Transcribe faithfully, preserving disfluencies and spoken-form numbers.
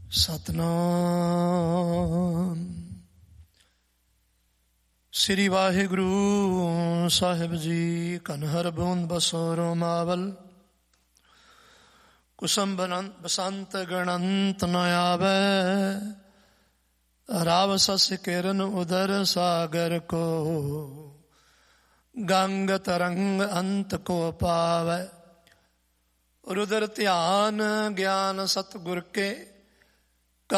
ਸਤਨਾਮ ਸ੍ਰੀ ਵਾਹਿਗੁਰੂ ਸਾਹਿਬ ਜੀ। ਕਨ ਹਰ ਬੂੰਦ ਬਸੋ ਰੋਮਾਵਲ, ਕੁਸਮ ਬਸੰਤ ਗਣੰਤ ਨ ਆਵੈ। ਰਾਵ ਸਸ ਕਿਰਨ ਉਦਰ ਸਾਗਰ ਕੋ, ਗੰਗ ਤਰੰਗ ਅੰਤ ਕੋ ਪਾਵੈ। ਰੁਦਰ ਧਿਆਨ ਗਿਆਨ ਸਤਿਗੁਰ ਕੇ,